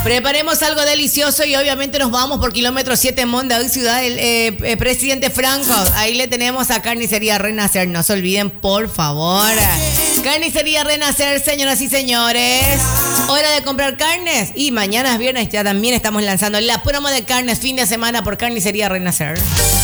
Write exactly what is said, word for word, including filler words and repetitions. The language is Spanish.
Preparemos algo delicioso y obviamente nos vamos por kilómetro siete en Mondavi, ciudad del eh, eh, presidente Franco. Ahí le tenemos a Carnicería Renacer. No se olviden, por favor. Carnicería Renacer, señoras y señores. Hora de comprar carnes. Y mañana es viernes, ya también estamos lanzando la promo de carnes fin de semana por Carnicería Renacer.